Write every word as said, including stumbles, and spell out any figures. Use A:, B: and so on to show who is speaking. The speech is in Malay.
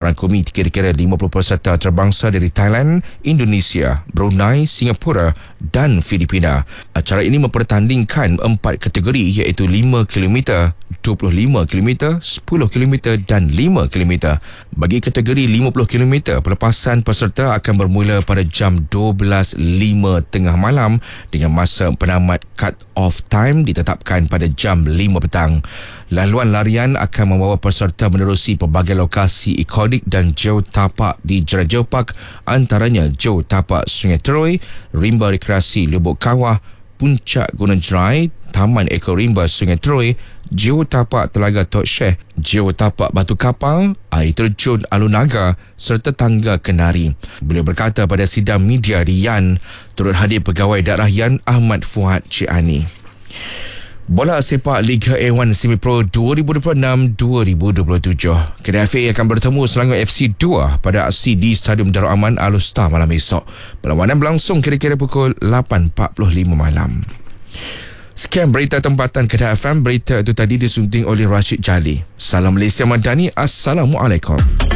A: merangkumi kira-kira lima puluh peserta terbangsa dari Thailand, Indonesia, Brunei, Singapura dan Filipina. Acara ini mempertandingkan empat kategori iaitu lima kilometer, dua puluh lima kilometer, sepuluh kilometer dan lima kilometer. Bagi kategori lima puluh kilometer, pelepasan peserta akan bermula pada jam dua belas lima tengah malam dengan masa penamat cut-off time ditetapkan pada jam lima petang. Laluan larian akan membawa peserta menerusi pelbagai lokasi ikonik dan geotapak di Jalan Geopark, antaranya Geotapak Sungai Teroi, Rimba Rekreasi Lubuk Kawah, Puncak Gunung Jerai, Taman Ekorimba Sungai Teroi, Geotapak Telaga Tok Syekh, Geotapak Batu Kapal, Air Terjun Alun Naga serta Tangga Kenari. Beliau berkata pada sidang media di Yan, turut hadir pegawai daerah Yan Ahmad Fuad Cik Ani. Bola sepak Liga A satu Semi-Pro dua ribu dua puluh enam dua ribu dua puluh tujuh. Kedah F A akan bertemu Selangor F C dua pada aksi di Stadium Darul Aman Alustar malam esok. Perlawanan berlangsung kira-kira pukul lapan empat puluh lima malam. Sekian berita tempatan Kedah F M. Berita itu tadi disunting oleh Rashid Jali. Salam Malaysia Madani. Assalamualaikum.